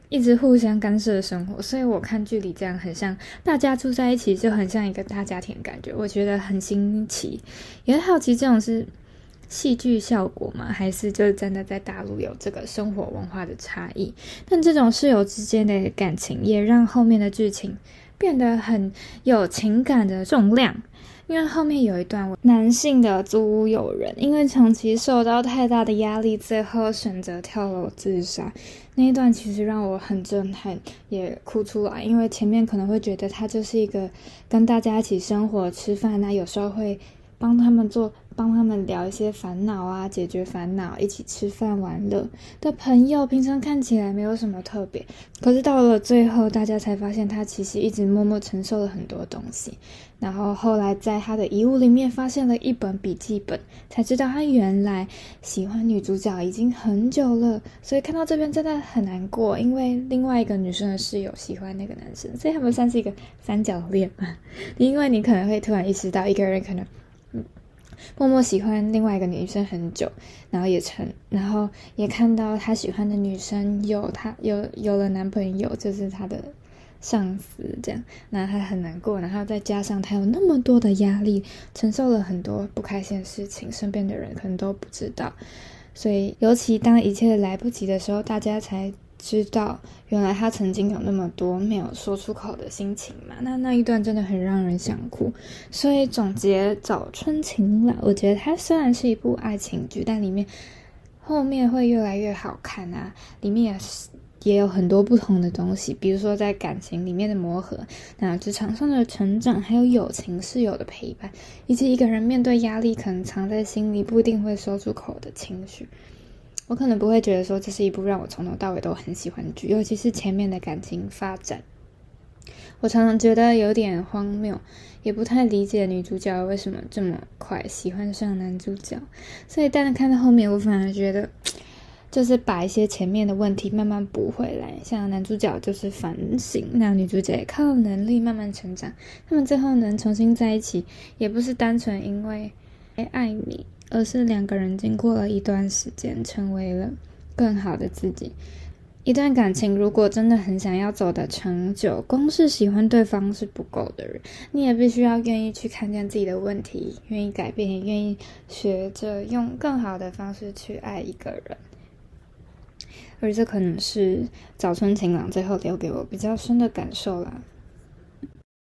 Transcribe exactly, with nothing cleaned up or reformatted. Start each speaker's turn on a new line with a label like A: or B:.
A: 一直互相干涉生活，所以我看剧里这样很像大家住在一起，就很像一个大家庭的感觉，我觉得很新奇，也好奇这种是戏剧效果吗？还是就是真的在大陆有这个生活文化的差异？但这种室友之间的感情也让后面的剧情变得很有情感的重量。因为后面有一段男性的租屋友人因为长期受到太大的压力，最后选择跳楼自杀，那一段其实让我很震撼，也哭出来。因为前面可能会觉得他就是一个跟大家一起生活吃饭啊，有时候会帮他们做帮他们聊一些烦恼啊，解决烦恼，一起吃饭玩乐的朋友，平常看起来没有什么特别，可是到了最后大家才发现他其实一直默默承受了很多东西。然后后来在他的遗物里面发现了一本笔记本，才知道他原来喜欢女主角已经很久了。所以看到这边真的很难过，因为另外一个女生的室友喜欢那个男生，所以他们算是一个三角恋嘛。因为你可能会突然意识到一个人可能默默喜欢另外一个女生很久，然后也成，然后也看到他喜欢的女生有他有有了男朋友，就是他的上司这样，那他很难过，然后再加上他有那么多的压力，承受了很多不开心的事情，身边的人可能都不知道，所以尤其当一切来不及的时候，大家才知道原来他曾经有那么多没有说出口的心情嘛。那那一段真的很让人想哭。所以总结早春晴朗，我觉得它虽然是一部爱情剧，但里面后面会越来越好看啊，里面也是也有很多不同的东西，比如说在感情里面的磨合，那职场上的成长，还有友情室友的陪伴，以及一个人面对压力可能藏在心里不一定会说出口的情绪。我可能不会觉得说这是一部让我从头到尾都很喜欢的剧，尤其是前面的感情发展，我常常觉得有点荒谬，也不太理解女主角为什么这么快喜欢上男主角。所以但是看到后面，我反而觉得就是把一些前面的问题慢慢补回来，像男主角就是反省，那女主角也靠能力慢慢成长，他们最后能重新在一起，也不是单纯因为爱你，而是两个人经过了一段时间，成为了更好的自己。一段感情如果真的很想要走得长久，光是喜欢对方是不够的人，你也必须要愿意去看见自己的问题，愿意改变，也愿意学着用更好的方式去爱一个人。而这可能是早春晴朗最后留给我比较深的感受啦。